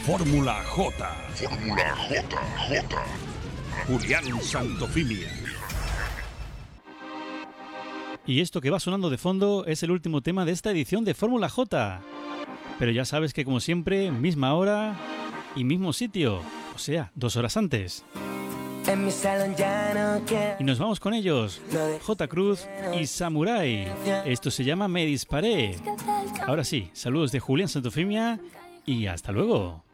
Fórmula J. Fórmula J. Julián Santofimia. Y esto que va sonando de fondo es el último tema de esta edición de Fórmula J. Pero ya sabes que como siempre, misma hora y mismo sitio. O sea, 2 horas antes. En mi salón ya no quiero. Y nos vamos con ellos. J. Cruz y Samurai. Esto se llama Me Disparé. Ahora sí, saludos de Julián Santofimia y hasta luego.